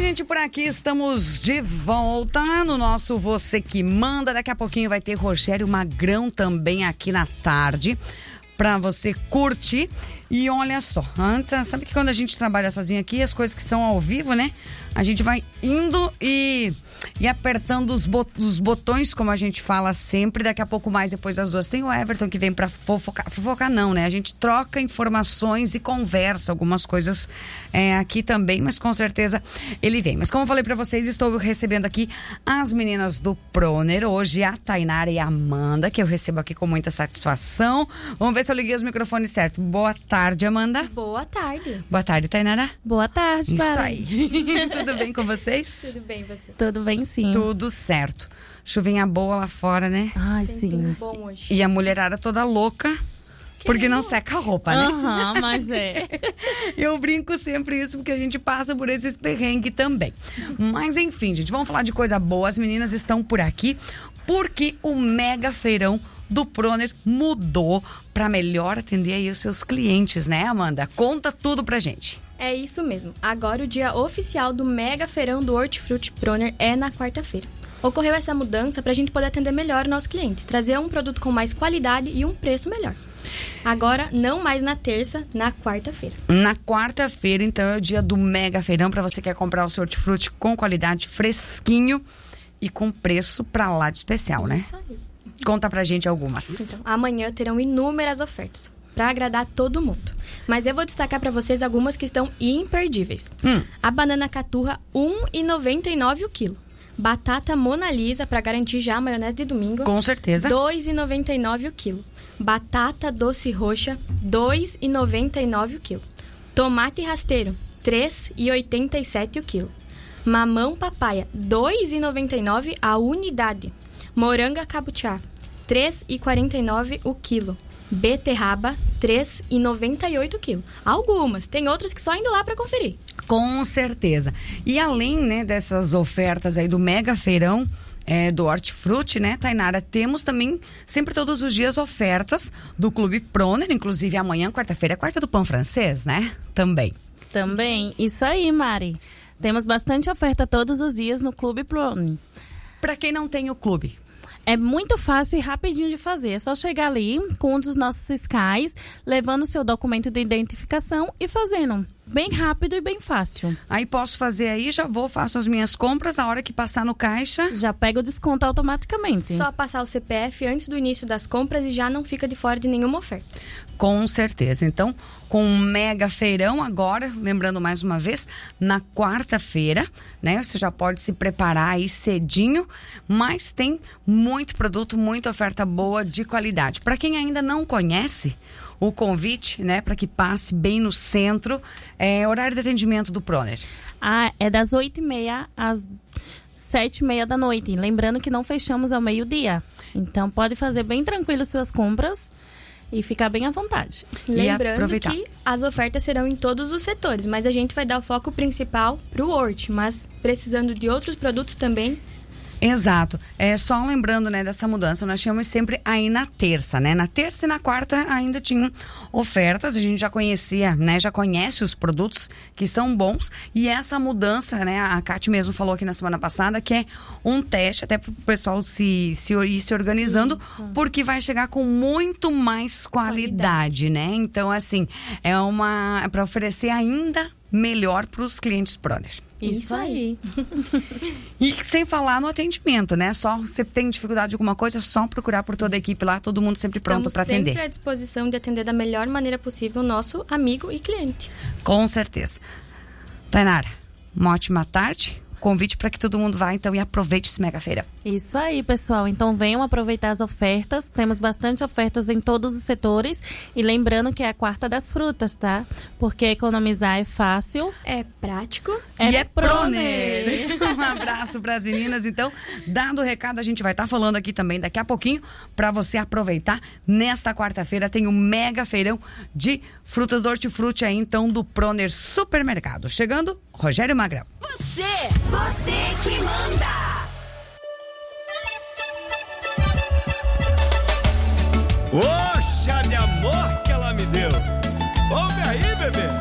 gente, por aqui estamos de volta no nosso Você Que Manda. Daqui a pouquinho vai ter Rogério Magrão também aqui na tarde pra você curtir. E olha só, antes, sabe que quando a gente trabalha sozinho aqui, as coisas que são ao vivo, né? A gente vai indo e apertando os botões, como a gente fala sempre. Daqui a pouco mais, depois das 2, tem o Everton que vem pra fofocar não, né? A gente troca informações e conversa algumas coisas aqui também, mas com certeza ele vem. Mas como eu falei pra vocês, estou recebendo aqui as meninas do Proner. Hoje a Tainara e a Amanda, que eu recebo aqui com muita satisfação. Vamos ver se eu liguei os microfones certo. Boa tarde, Amanda. Boa tarde. Boa tarde, Tainara. Boa tarde, Isso aí. Tudo bem com vocês? Tudo bem, você? Tudo bem, sim. Tudo certo. Chuvinha boa lá fora, né? Ai, sim. Bom hoje. E a mulherada toda louca, porque não seca a roupa, né? Aham, mas é. Eu brinco sempre isso, porque a gente passa por esses perrengues também. Mas enfim, gente, vamos falar de coisa boa. As meninas estão por aqui, porque o mega feirão do Proner mudou para melhor atender aí os seus clientes, né, Amanda? Conta tudo pra gente. É isso mesmo. Agora o dia oficial do Mega Feirão do Hortifruti Proner é na quarta-feira. Ocorreu essa mudança para a gente poder atender melhor o nosso cliente, trazer um produto com mais qualidade e um preço melhor. Agora, não mais na terça, na quarta-feira. Na quarta-feira, então, é o dia do Mega Feirão para você que quer comprar o seu hortifruti com qualidade, fresquinho e com preço pra lá de especial, né? Isso aí. Conta pra gente algumas. Então, amanhã terão inúmeras ofertas para agradar todo mundo. Mas eu vou destacar para vocês algumas que estão imperdíveis. A banana caturra, R$ 1,99 o quilo. Batata Mona Lisa, para garantir já a maionese de domingo. Com certeza. R$ 2,99 o quilo. Batata doce roxa, R$ 2,99 o quilo. Tomate rasteiro, R$ 3,87 o quilo. Mamão papaya, R$ 2,99 a unidade. Moranga cabutiá, R$ 3,49 o quilo. Beterraba, R$ 3,98 o quilo. Algumas, tem outras que só indo lá para conferir. Com certeza. E além, né, dessas ofertas aí do Mega Feirão do Hortifruti, né, Tainara, temos também sempre todos os dias ofertas do Clube Proner, inclusive amanhã, quarta-feira, é quarta do pão francês, né? Também. Também, isso aí, Mari. Temos bastante oferta todos os dias no Clube Proner. Para quem não tem o clube, é muito fácil e rapidinho de fazer. É só chegar ali com um dos nossos fiscais, levando o seu documento de identificação e fazendo. Bem rápido e bem fácil. Aí posso fazer aí, já vou, faço as minhas compras, a hora que passar no caixa. Já pega o desconto automaticamente. Só passar o CPF antes do início das compras e já não fica de fora de nenhuma oferta. Com certeza. Então, com um mega feirão agora, lembrando mais uma vez, na quarta-feira, né? Você já pode se preparar aí cedinho, mas tem muito produto, muita oferta boa de qualidade. Para quem ainda não conhece, o convite, né, para que passe bem no centro, horário de atendimento do Proner. É das 8h30 às 7h30 da noite. Lembrando que não fechamos ao meio-dia. Então, pode fazer bem tranquilo suas compras e ficar bem à vontade. Lembrando que as ofertas serão em todos os setores, mas a gente vai dar o foco principal para o Hort, mas precisando de outros produtos também. Exato. Só lembrando, né, dessa mudança, nós tínhamos sempre aí na terça, né? Na terça e na quarta ainda tinham ofertas, a gente já conhecia, né? Já conhece os produtos que são bons. E essa mudança, né? A Cátia mesmo falou aqui na semana passada que é um teste até para o pessoal ir se organizando. Isso. Porque vai chegar com muito mais qualidade, né? Então, assim, é para oferecer ainda melhor para os clientes Proner. Isso aí. E sem falar no atendimento, né? Só você tem dificuldade de alguma coisa, é só procurar por toda a equipe lá, todo mundo sempre pronto para atender. Estamos sempre à disposição de atender da melhor maneira possível o nosso amigo e cliente. Com certeza. Tainara, uma ótima tarde. Convite para que todo mundo vá, então, e aproveite esse mega feira. Isso aí, pessoal. Então, venham aproveitar as ofertas. Temos bastante ofertas em todos os setores. E lembrando que é a quarta das frutas, tá? Porque economizar é fácil. É prático. E é Proner. Um abraço para as meninas. Então, dado o recado, a gente vai estar falando aqui também daqui a pouquinho para você aproveitar. Nesta quarta-feira tem um mega feirão de frutas do Hortifruti aí, então, do Proner Supermercado. Chegando, Rogério Magrão. Você que manda! Oxa de amor que ela me deu! Ouve aí, bebê!